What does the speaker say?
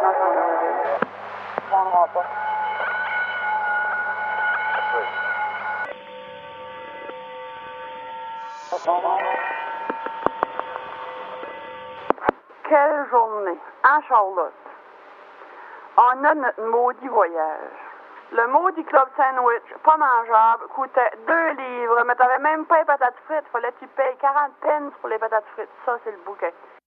vraiment sont heureux. J'en pas. Quelle journée! En Charlotte, on a notre maudit voyage. Le maudit club sandwich, pas mangeable, coûtait 2 livres, mais t'avais même pas les patates frites. Fallait que tu payes 40 pence pour les patates frites. Ça, c'est le bouquet.